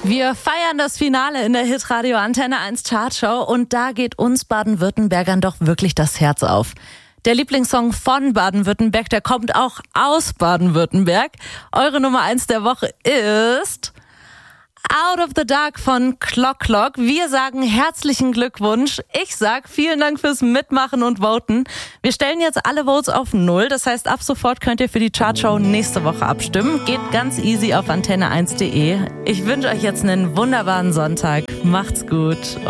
Wir feiern das Finale in der Hitradio Antenne 1 Chartshow und da geht uns Baden-Württembergern doch wirklich das Herz auf. Der Lieblingssong von Baden-Württemberg, der kommt auch aus Baden-Württemberg. Eure Nummer 1 der Woche ist Out of the Dark von Clock Clock. Wir sagen herzlichen Glückwunsch. Ich sag vielen Dank fürs Mitmachen und Voten. Wir stellen jetzt alle Votes auf 0. Das heißt, ab sofort könnt ihr für die Chartshow nächste Woche abstimmen. Geht ganz easy auf antenne1.de. Ich wünsche euch jetzt einen wunderbaren Sonntag. Macht's gut.